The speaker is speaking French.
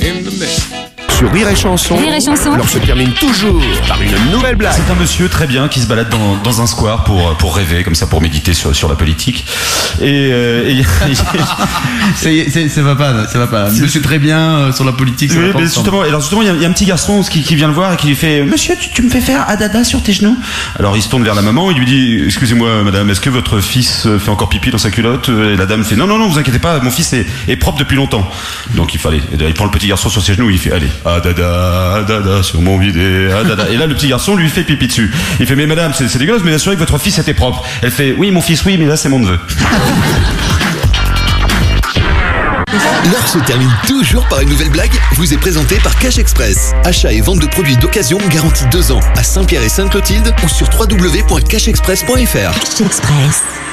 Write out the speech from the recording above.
in the mix. Sur Rire et Chanson, Rire et Chanson. l'heure se termine toujours par une nouvelle blague. C'est un monsieur très bien qui se balade dans un square pour rêver, comme ça, pour méditer sur la politique. Et ça va pas. Monsieur très bien sur la politique. oui, mais justement, il y a un petit garçon qui vient le voir et qui lui fait: Monsieur, tu me fais faire adada sur tes genoux. Alors il se tourne vers la maman, il lui dit: Excusez-moi madame, est-ce que votre fils fait encore pipi dans sa culotte? Et la dame fait: Non, vous inquiétez pas, mon fils est propre depuis longtemps. Donc il prend le petit garçon sur ses genoux, il fait: Allez, adada sur mon bidet, adada. Et là le petit garçon lui fait pipi dessus. Il fait: Mais madame, c'est dégueulasse, mais assurez que votre fils était propre. Elle fait: Oui mon fils, oui, mais là c'est mon neveu. L'heure se termine toujours par une nouvelle blague, vous est présentée par Cash Express. Achat et vente de produits d'occasion garantis 2 ans à Saint-Pierre et Sainte-Clotilde ou sur www.cashexpress.fr. Cash Express.